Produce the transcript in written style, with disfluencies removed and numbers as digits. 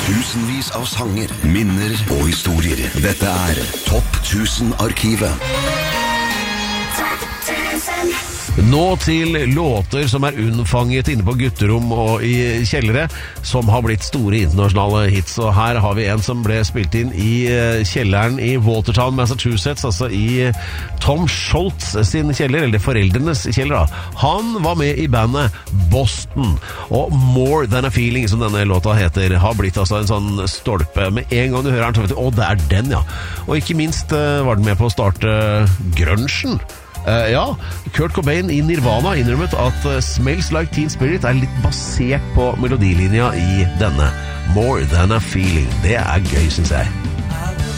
Tusenvis av sanger, minner og historier. Dette Topp 1000-arkivet. Nå til låter som unnfanget inne på gutterom og i kjellere, som har blitt store internasjonale hits. Og her har vi en som ble spilt inn i kjelleren i Watertown, Massachusetts, altså i Tom Scholz sin kjeller, eller foreldrenes kjeller da. Han var med i bandet Boston, og More Than a Feeling, som denne låta heter, har blitt altså en sånn stolpe. Med en gang du hører den, så vet du, det den, ja. Og ikke minst var den med på å starte grunchen. Ja, Kurt Cobain i Nirvana innrømmet at Smells Like Teen Spirit litt basert på melodilinja i denne More Than a Feeling. Det gøy, synes jeg.